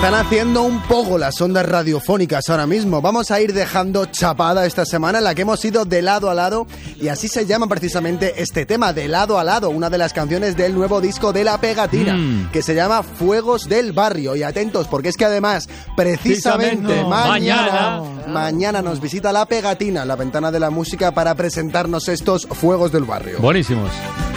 Están haciendo un poco las ondas radiofónicas ahora mismo. Vamos a ir dejando chapada esta semana en la que hemos ido de lado a lado, y así se llama precisamente este tema, de lado a lado, una de las canciones del nuevo disco de La Pegatina, que se llama Fuegos del Barrio. Y atentos, porque es que además, precisamente mañana nos visita La Pegatina, la ventana de la música, para presentarnos estos Fuegos del Barrio. Buenísimos.